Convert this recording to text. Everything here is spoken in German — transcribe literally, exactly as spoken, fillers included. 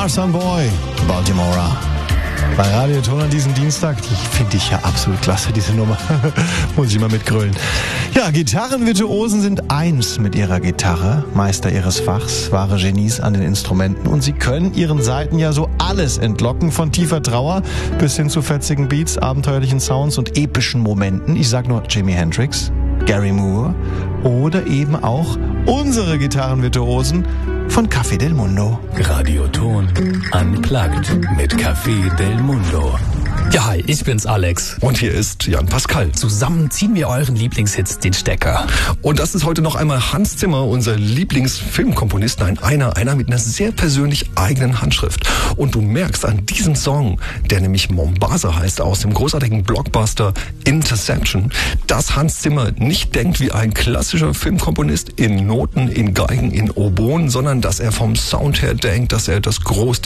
Tarzan Boy, Baltimora. Bei Radio Ton an diesem Dienstag, die finde ich ja absolut klasse, diese Nummer. Muss ich mal mitgrölen. Ja, Gitarrenvirtuosen sind eins mit ihrer Gitarre, Meister ihres Fachs, wahre Genies an den Instrumenten. Und sie können ihren Saiten ja so alles entlocken, von tiefer Trauer bis hin zu fetzigen Beats, abenteuerlichen Sounds und epischen Momenten. Ich sag nur Jimi Hendrix, Gary Moore oder eben auch unsere Gitarrenvirtuosen von Café del Mundo. Radio Ton Unplugged mit Café del Mundo. Ja, hi, ich bin's Alex. Und hier ist Jan Pascal. Zusammen ziehen wir euren Lieblingshits den Stecker. Und das ist heute noch einmal Hans Zimmer, unser Lieblingsfilmkomponist. Nein, einer, einer mit einer sehr persönlich eigenen Handschrift. Und du merkst an diesem Song, der nämlich Mombasa heißt, aus dem großartigen Blockbuster Interception, dass Hans Zimmer nicht denkt wie ein klassischer Filmkomponist in Noten, in Geigen, in Oboen, sondern dass er vom Sound her denkt, dass er das große